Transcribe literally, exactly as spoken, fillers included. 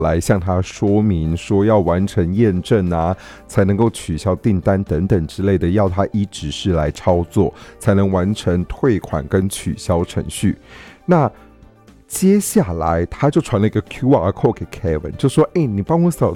来向他说明说要完成验证啊，才能够取消订单等等之类的，要他依指示来操作，才能完成退款跟取消程序。那接下来他就传了一个 Q R code 给 Kevin， 就说：“哎、欸，你帮我扫